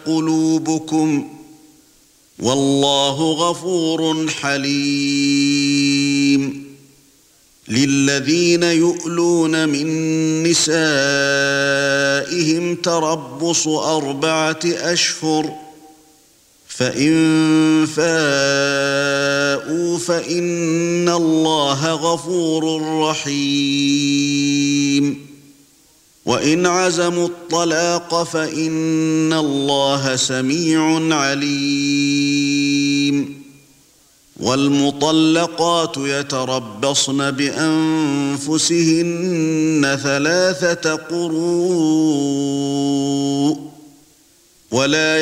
قلوبكم والله غفور حليم للذين يؤلون من نسائهم تربص 4 أشهر فإن فاءوا فإن الله غفور رحيم وإن عزموا الطلاق فإن الله سميع عليم والمطلقات يتربصن بأنفسهن 3 قروء ولا